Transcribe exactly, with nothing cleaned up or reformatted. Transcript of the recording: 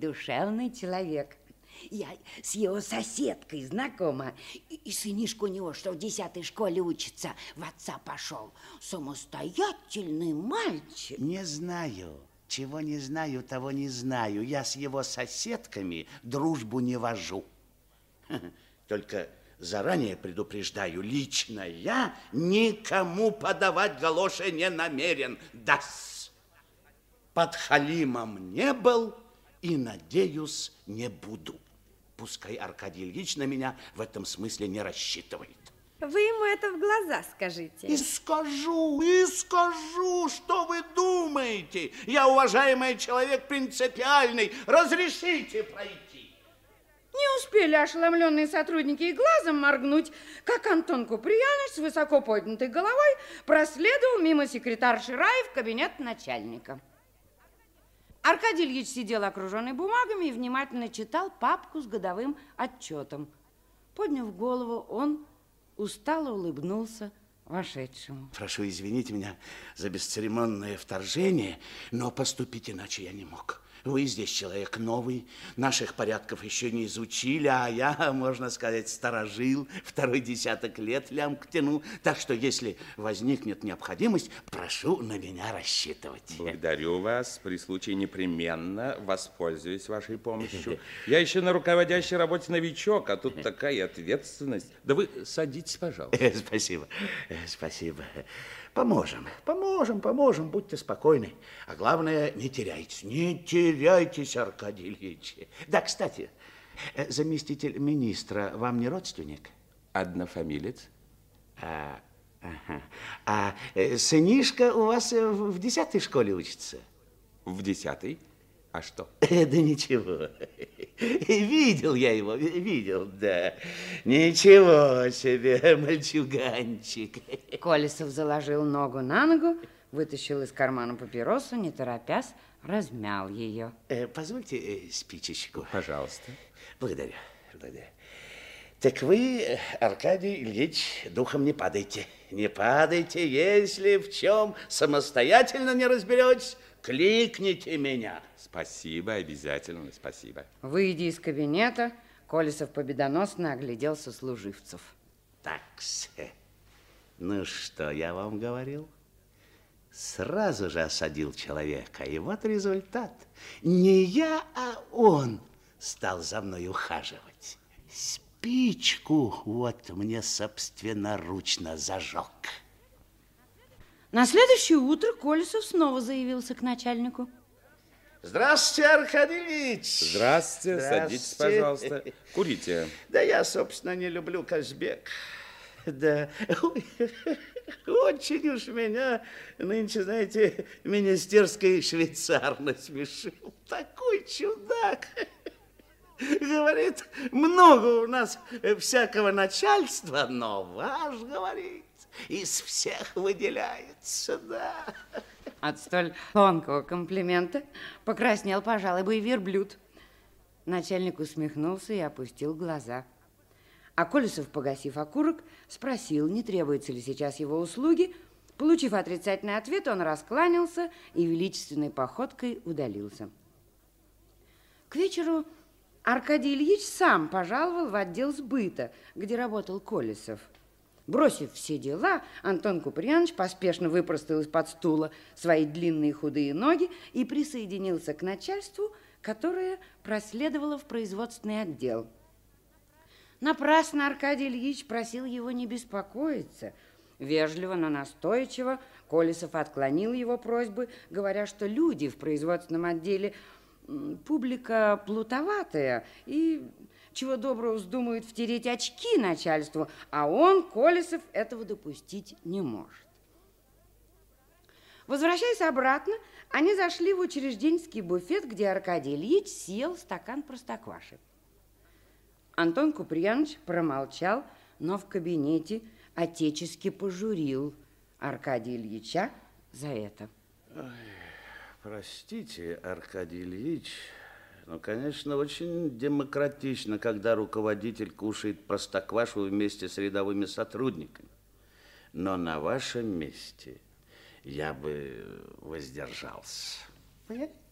душевный человек. Я с его соседкой знакома. И, и сынишка у него, что в десятой школе учится, в отца пошел. Самостоятельный мальчик. Не знаю. Чего не знаю, того не знаю. Я с его соседками дружбу не вожу. Только заранее предупреждаю, лично я никому подавать галоши не намерен. Да-с. Под Халимом не был и, надеюсь, не буду. Пускай Аркадий Ильич на меня в этом смысле не рассчитывает. Вы ему это в глаза скажите. И скажу, и скажу, что вы думаете. Я, уважаемый человек, принципиальный. Разрешите пройти. Не успели ошеломленные сотрудники и глазом моргнуть, как Антон Куприяныч с высоко поднятой головой проследовал мимо секретарши Раи в кабинет начальника. Аркадий Ильич сидел окруженный бумагами и внимательно читал папку с годовым отчетом. Подняв голову, он устало улыбнулся вошедшему. Прошу извинить меня за бесцеремонное вторжение, но поступить иначе я не мог. Вы здесь человек новый, наших порядков еще не изучили, а я, можно сказать, старожил, второй десяток лет лямку тяну. Так что, если возникнет необходимость, прошу на меня рассчитывать. Благодарю вас. При случае непременно воспользуюсь вашей помощью. Я еще на руководящей работе новичок, а тут такая ответственность. Да вы садитесь, пожалуйста. Спасибо, спасибо. Поможем, поможем, поможем, будьте спокойны. А главное, не теряйтесь, не теряйтесь, Аркадий Ильич. Да, кстати, заместитель министра вам не родственник? Однофамилец. А, ага. А сынишка у вас в десятой школе учится? В десятой? А что? Да ничего. Видел я его, видел, да. Ничего себе, мальчуганчик. Колесов заложил ногу на ногу, вытащил из кармана папиросу, не торопясь, размял ее. Позвольте спичечку. Пожалуйста. Благодарю, благодарю. Так вы, Аркадий Ильич, духом не падайте. Не падайте, если в чем самостоятельно не разберетесь, кликните меня. Спасибо, обязательно, спасибо. Выйдя из кабинета, Колесов победоносно оглядел сослуживцев. Так-с. Ну, что я вам говорил? Сразу же осадил человека. И вот результат. Не я, а он стал за мной ухаживать. Спичку вот мне собственноручно зажег. На следующее утро Колесов снова заявился к начальнику. Здравствуйте, Аркадий Ильич. Здравствуйте, садитесь, пожалуйста. Курите. Да я, собственно, не люблю Казбек. Да, ой, очень уж меня нынче, знаете, министерский швейцар насмешил. Такой чудак. Говорит, много у нас всякого начальства, но ваш, говорит, из всех выделяется, да. От столь тонкого комплимента покраснел, пожалуй, бы и верблюд. Начальник усмехнулся и опустил глаза. А Колесов, погасив окурок, спросил, не требуется ли сейчас его услуги. Получив отрицательный ответ, он раскланялся и величественной походкой удалился. К вечеру Аркадий Ильич сам пожаловал в отдел сбыта, где работал Колесов. Бросив все дела, Антон Куприяныч поспешно выпростал из-под стула свои длинные худые ноги и присоединился к начальству, которое проследовало в производственный отдел. Напрасно Аркадий Ильич просил его не беспокоиться. Вежливо, но настойчиво Колесов отклонил его просьбы, говоря, что люди в производственном отделе публика плутоватая и чего доброго вздумают втереть очки начальству, а он, Колесов, этого допустить не может. Возвращаясь обратно, они зашли в учрежденский буфет, где Аркадий Ильич съел стакан простокваши. Антон Куприяныч промолчал, но в кабинете отечески пожурил Аркадия Ильича за это. Ой, простите, Аркадий Ильич, но, конечно, очень демократично, когда руководитель кушает простоквашу вместе с рядовыми сотрудниками. Но на вашем месте я бы воздержался.